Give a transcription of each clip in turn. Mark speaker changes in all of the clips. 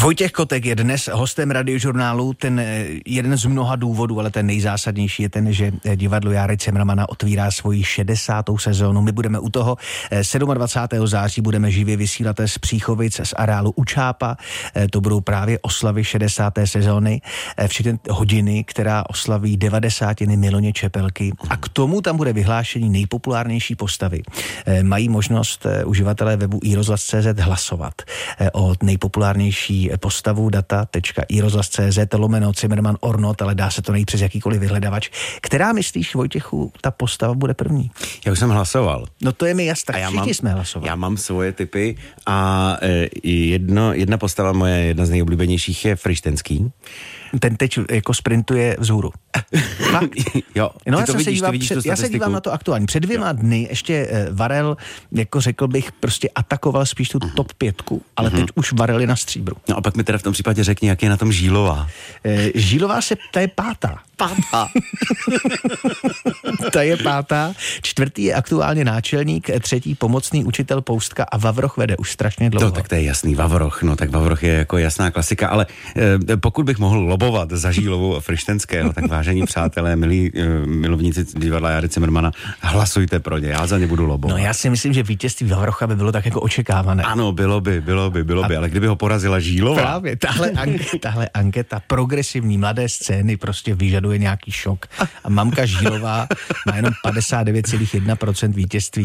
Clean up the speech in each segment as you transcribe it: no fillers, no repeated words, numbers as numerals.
Speaker 1: Vojtěch Kotek je dnes hostem Radiožurnálu. Ten jeden z mnoha důvodů, ale ten nejzásadnější je ten, že divadlo Járy Cimrmana otvírá svoji 60. sezónu. My budeme u toho 27. září budeme živě vysílat z Příchovic z areálu Učápa. To budou právě oslavy 60. sezóny, včetně hodiny, která oslaví 90. Miloně Čepelky. A k tomu tam bude vyhlášení nejpopulárnější postavy. Mají možnost uživatelé webu iRozhlas.cz hlasovat o nejpopulárnější postavu data.iRozhlas.cz Cimrman Ornot, ale dá se to najít přes jakýkoliv vyhledavač. Která myslíš, Vojtěchu, ta postava bude první?
Speaker 2: Já už jsem hlasoval.
Speaker 1: No to je mi jasné, všichni jsme hlasovali.
Speaker 2: Já mám svoje tipy a jedna postava moje, jedna z nejoblíbenějších je Frištenský.
Speaker 1: Ten teď jako sprintuje vzhůru.
Speaker 2: Jo,
Speaker 1: no, já se dívám na to aktuálně. Před 2 dny ještě Varel, jako řekl bych, prostě atakoval spíš tu top 5, ale teď už Varel je na stříbru.
Speaker 2: No a pak mi teda v tom případě řekni, jak je na tom Žílová.
Speaker 1: Žílová ta je pátá. Ta je pátá. 4. je aktuálně náčelník, 3. pomocný učitel Poustka a Vavroch vede už strašně dlouho.
Speaker 2: No tak to je jasný, Vavroch, no tak Vavroch je jako jasná klasika, ale pokud bych mohl lobovat za Žílovou a Frištenského, tak vážení přátelé, milí milovníci divadla Járy Cimrmana, hlasujte pro ně, já za ně budu lobovat.
Speaker 1: No já si myslím, že vítězství Vavrocha by bylo tak jako očekávané.
Speaker 2: Ano, bylo by, ale kdyby ho porazila Žílová.
Speaker 1: Právě, tahle anketa progresivní mladé scény prostě vyžaduje nějaký šok. A mamka Žílová má jenom 59,1% vítězství.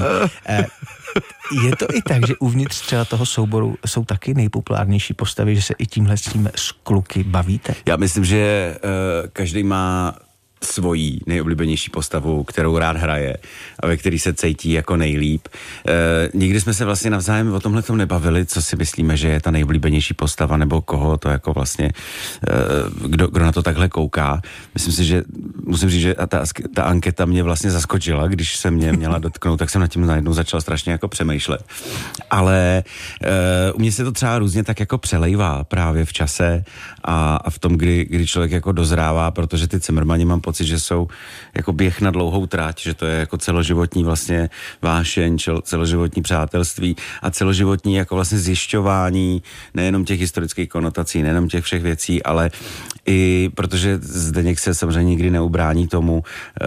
Speaker 1: Je to i tak, že uvnitř třeba toho souboru jsou taky nejpopulárnější postavy, že se i tímhle s tím s kluky bavíte?
Speaker 2: Já myslím, že každý má svojí nejoblíbenější postavu, kterou rád hraje a ve který se cítí jako nejlíp. Nikdy jsme se vlastně navzájem o tomhle tom nebavili, co si myslíme, že je ta nejoblíbenější postava, nebo koho to jako vlastně, kdo na to takhle kouká. Musím říct, že ta anketa mě vlastně zaskočila, když se mě měla dotknout, tak jsem nad tím najednou začal strašně jako přemýšlet. Ale u mě se to třeba různě tak jako přelejvá právě v čase a v tom, kdy člověk jako dozrává, protože ty Cimrmani mám pocit, že jsou jako běh na dlouhou trať, že to je jako celoživotní vlastně vášeň, celoživotní přátelství a celoživotní jako vlastně zjišťování nejenom těch historických konotací, nejenom těch všech věcí, ale i protože Zdeněk se samozřejmě nikdy neubrání tomu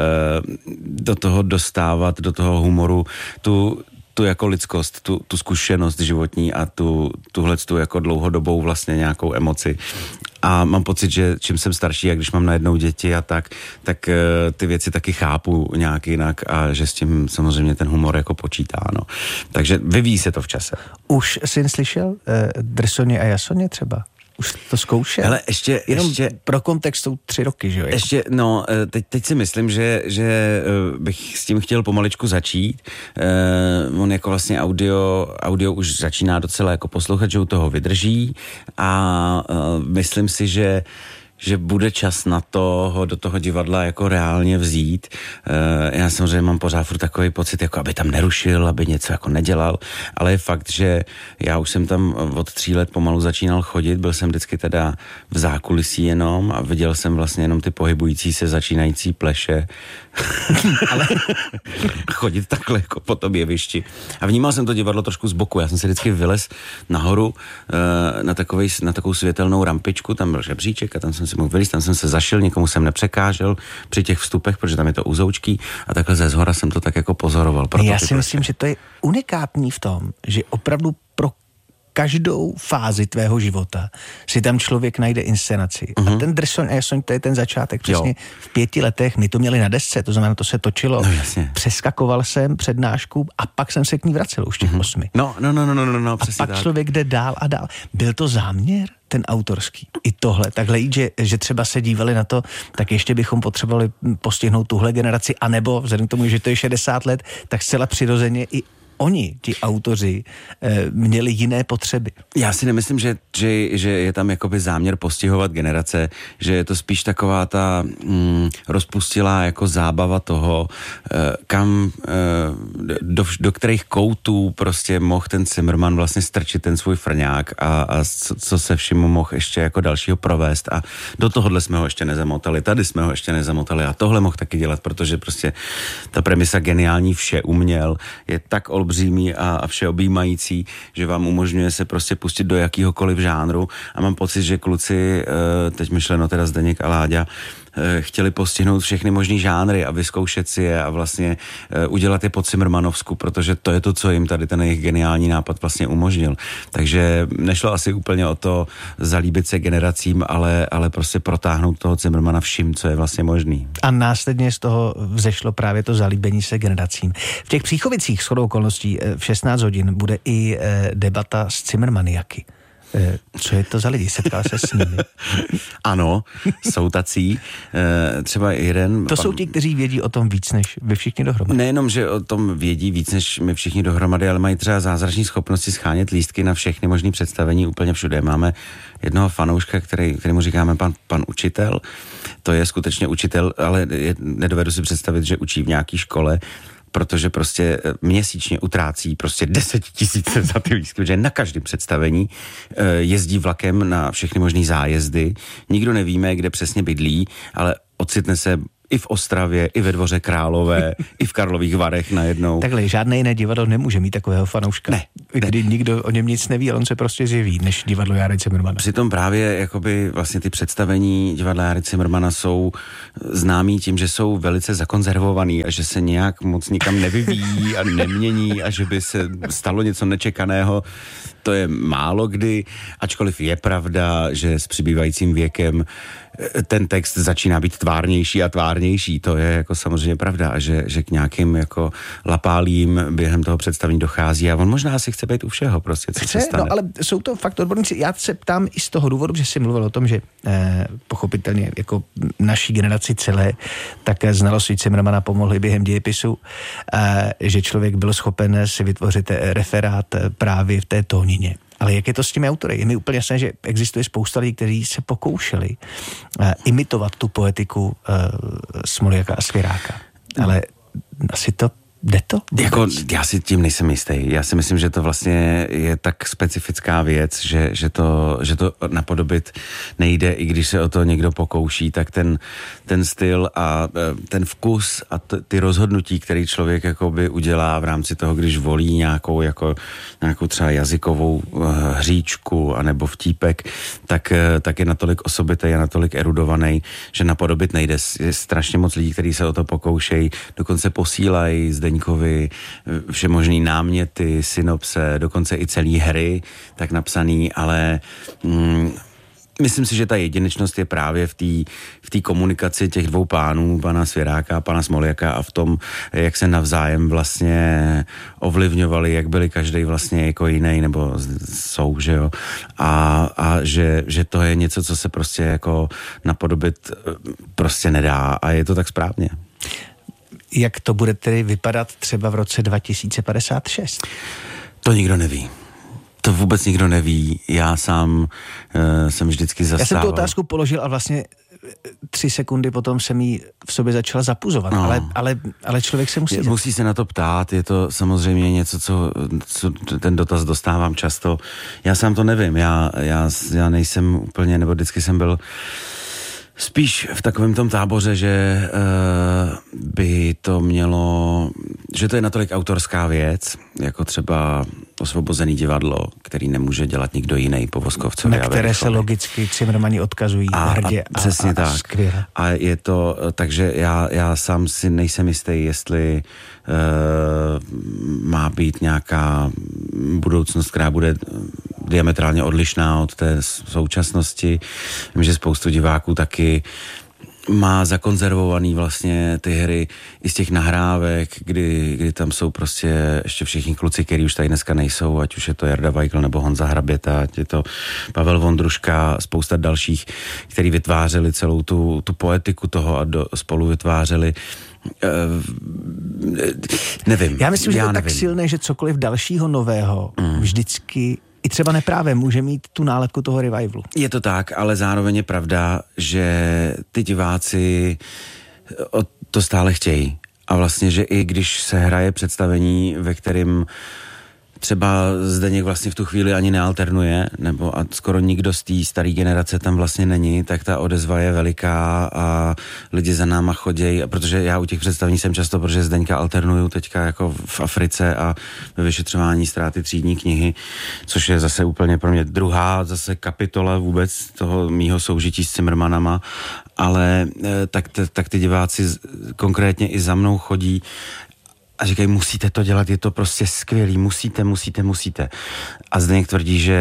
Speaker 2: do toho dostávat, do toho humoru, tu jako lidskost, tu zkušenost životní a tuhletu jako dlouhodobou vlastně nějakou emoci. A mám pocit, že čím jsem starší a když mám najednou děti a tak ty věci taky chápu nějak jinak a že s tím samozřejmě ten humor jako počítá, no. Takže vyvíjí se to v čase.
Speaker 1: Už jsi slyšel Drsoně a Jasoně třeba? Už to zkoušel?
Speaker 2: Hele, ještě
Speaker 1: pro kontext jsou 3 roky, že jo?
Speaker 2: Ještě, no, teď si myslím, že bych s tím chtěl pomaličku začít. On jako vlastně audio už začíná docela jako poslouchat, že u toho vydrží a myslím si, že bude čas na to ho do toho divadla jako reálně vzít. Já samozřejmě mám pořád furt takový pocit, jako aby tam nerušil, aby něco jako nedělal, ale je fakt, že já už jsem tam od 3 let pomalu začínal chodit, byl jsem vždycky teda v zákulisí jenom a viděl jsem vlastně jenom ty pohybující se začínající pleše, ale chodit takhle jako po tom jevišti. A vnímal jsem to divadlo trošku z boku, já jsem se vždycky vylez nahoru na takovou světelnou rampičku, tam byl žebříček a tam jsem si mohl vylízt, tam jsem se zašel, nikomu jsem nepřekážel při těch vstupech, protože tam je to uzoučký a takhle ze zhora jsem to tak jako pozoroval.
Speaker 1: Já si myslím, že to je unikátní v tom, že opravdu pro každou fázi tvého života si tam člověk najde inscenaci. A ten Drsoň a Jasoň, to je ten začátek přesně v 5 letech. My to měli na desce, to znamená, to se točilo.
Speaker 2: No, jasně.
Speaker 1: Přeskakoval jsem přednášku a pak jsem se k ní vracel už těch 8.
Speaker 2: No, přesně
Speaker 1: a pak člověk jde dál a dál. Byl to záměr, ten autorský? I tohle, takhle jít, že třeba se dívali na to, tak ještě bychom potřebovali postihnout tuhle generaci, anebo vzhledem k tomu, že to je 60 let, tak zcela přirozeně i oni, ti autoři, měli jiné potřeby.
Speaker 2: Já si nemyslím, že je tam jakoby záměr postihovat generace, že je to spíš taková ta rozpustilá jako zábava toho, kam, do kterých koutů prostě mohl ten Cimrman vlastně strčit ten svůj frňák a co se všemu mohl ještě jako dalšího provést a do tohohle jsme ho ještě nezamotali, tady jsme ho ještě nezamotali a tohle mohl taky dělat, protože prostě ta premisa geniální vše uměl, je tak všeobřímý a všeobjímající, že vám umožňuje se prostě pustit do jakýhokoliv žánru a mám pocit, že kluci, teď myšleno teda Zdeněk a Láďa, chtěli postihnout všechny možný žánry a vyzkoušet si je a vlastně udělat je po cimrmanovsku, protože to je to, co jim tady ten jejich geniální nápad vlastně umožnil. Takže nešlo asi úplně o to zalíbit se generacím, ale prostě protáhnout toho Cimrmana vším, co je vlastně možný.
Speaker 1: A následně z toho vzešlo právě to zalíbení se generacím. V těch Příchovicích shodou okolností v 16 hodin bude i debata s Cimrmaniaky. Co je to za lidi? Setkal se s nimi?
Speaker 2: Ano, jsou tací. Třeba jeden...
Speaker 1: To jsou ti, kteří vědí o tom víc než vy všichni dohromady.
Speaker 2: Nejenom, že o tom vědí víc než my všichni dohromady, ale mají třeba zázračné schopnosti schánět lístky na všechny možné představení úplně všude. Máme jednoho fanouška, kterému říkáme pan učitel. To je skutečně učitel, ale nedovedu si představit, že učí v nějaké škole, protože prostě měsíčně utrácí prostě 10 000 za ty lístky, protože na každém představení jezdí vlakem na všechny možný zájezdy. Nikdo nevíme, kde přesně bydlí, ale ocitne se i v Ostravě, i ve Dvoře Králové, i v Karlových Varech najednou.
Speaker 1: Takhle, žádné jiné divadlo nemůže mít takového fanouška.
Speaker 2: Ne.
Speaker 1: Kdy nikdo o něm nic neví, ale on se prostě zjeví, než divadlo Járy Cimrmana.
Speaker 2: Přitom právě jakoby vlastně ty představení divadla Járy Cimrmana jsou známí tím, že jsou velice zakonzervovaný a že se nějak moc nikam nevyvíjí a nemění a že by se stalo něco nečekaného. To je málo kdy, ačkoliv je pravda, že s přibývajícím věkem ten text začíná být tvárnější a tvárnější. To je jako samozřejmě pravda a že k nějakým jako lapálím během toho představení dochází a on možná si chce být u všeho prostě, co se stane.
Speaker 1: No, ale jsou to fakt odborníci. Já se ptám i z toho důvodu, že jsi mluvil o tom, že pochopitelně jako naší generaci celé, tak znalosti Cimrmana pomohly během dějepisu, že člověk byl schopen si vytvořit referát právě v té tónině. Ale jak je to s těmi autory? Je mi úplně jasné, že existuje spousta lidí, kteří se pokoušeli imitovat tu poetiku Smoljaka a Svěráka. Ale asi to jde to?
Speaker 2: Jako, já si tím nejsem jistý. Já si myslím, že to vlastně je tak specifická věc, že to napodobit nejde, i když se o to někdo pokouší, tak ten styl a ten vkus a ty rozhodnutí, který člověk jakoby udělá v rámci toho, když volí nějakou třeba jazykovou hříčku anebo vtípek, tak je natolik osobitý a natolik erudovaný, že napodobit nejde. Je strašně moc lidí, kteří se o to pokoušejí, dokonce posílají Zdeňkovi všemožný náměty, synopse, dokonce i celý hry tak napsaný, ale myslím si, že ta jedinečnost je právě v té komunikaci těch dvou pánů, pana Svěráka a pana Smoljaka a v tom, jak se navzájem vlastně ovlivňovali, jak byli každý vlastně jako jiný, nebo jsou, že jo. A že to je něco, co se prostě jako napodobit prostě nedá a je to tak správně.
Speaker 1: Jak to bude tedy vypadat třeba v roce 2056?
Speaker 2: To nikdo neví. To vůbec nikdo neví. Já sám jsem vždycky zastával. Já
Speaker 1: jsem tu otázku položil a vlastně 3 sekundy potom jsem jí v sobě začal zapuzovat. No. Ale člověk se musí
Speaker 2: se na to ptát. Je to samozřejmě něco, co ten dotaz dostávám často. Já sám to nevím. Já nejsem úplně, nebo vždycky jsem byl spíš v takovém tom táboře, že by to mělo, že to je natolik autorská věc, jako třeba Osvobozený divadlo, který nemůže dělat nikdo jiný po Voskovcovi.
Speaker 1: Na které se logicky Cimrmani odkazují hrdě a
Speaker 2: přesně tak.
Speaker 1: Skvěle.
Speaker 2: A je to, takže já sám si nejsem jistý, jestli má být nějaká budoucnost, která bude diametrálně odlišná od té současnosti. Vím, že spoustu diváků taky má zakonzervovaný vlastně ty hry i z těch nahrávek, kdy tam jsou prostě ještě všichni kluci, kteří už tady dneska nejsou, ať už je to Jarda Weigl nebo Honza Hraběta, ať je to Pavel Vondruška, spousta dalších, kteří vytvářeli celou tu poetiku toho a spolu vytvářeli nevím.
Speaker 1: Já myslím, že to je tak silné, že cokoliv dalšího nového vždycky i třeba neprávě může mít tu nálepku toho revivalu.
Speaker 2: Je to tak, ale zároveň je pravda, že ty diváci to stále chtějí. A vlastně, že i když se hraje představení, ve kterém třeba Zdeněk vlastně v tu chvíli ani nealternuje, nebo a skoro nikdo z té staré generace tam vlastně není, tak ta odezva je veliká a lidi za náma chodějí, protože já u těch představení jsem často, protože Zdeňka alternuju teďka jako v Africe a ve vyšetřování ztráty třídní knihy, což je zase úplně pro mě druhá zase kapitola vůbec toho mýho soužití s Cimrmanama, ale tak ty diváci konkrétně i za mnou chodí a říkají, musíte to dělat, je to prostě skvělý, musíte. A Zdeněk tvrdí, že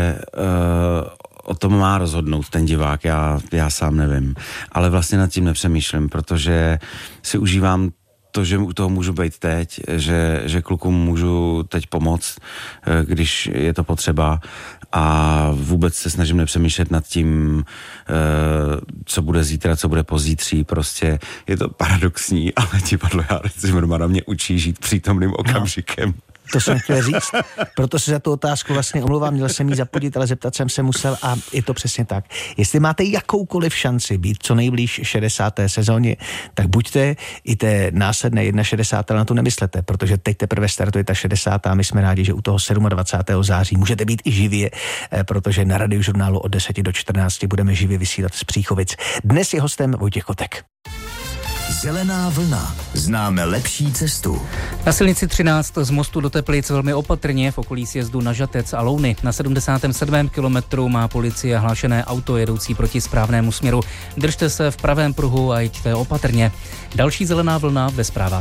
Speaker 2: o tom má rozhodnout ten divák, já sám nevím. Ale vlastně nad tím nepřemýšlím, protože si užívám to, že u toho můžu být teď, že klukům můžu teď pomoct, když je to potřeba a vůbec se snažím nepřemýšlet nad tím, co bude zítra, co bude pozítří, prostě je to paradoxní, ale divadlo Járy Cimrmana mě učí žít přítomným okamžikem.
Speaker 1: To jsem chtěl říct, proto se za tu otázku vlastně omlouvám, měl jsem jí zapodit, ale zeptat jsem se musel a je to přesně tak. Jestli máte jakoukoliv šanci být co nejblíž 60. sezóně, tak buďte i té následné 61. na to nemyslete, protože teď teprve startuje ta 60. a my jsme rádi, že u toho 27. září můžete být i živě, protože na Radiožurnálu od 10 do 14 budeme živě vysílat z Příchovic. Dnes je hostem Vojtěch Kotek.
Speaker 3: Zelená vlna. Známe lepší cestu.
Speaker 4: Na silnici 13 z Mostu do Teplic velmi opatrně v okolí sjezdu na Žatec a Louny. Na 77. kilometru má policie hlášené auto jedoucí proti správnému směru. Držte se v pravém pruhu a jeďte opatrně. Další zelená vlna ve zprávách.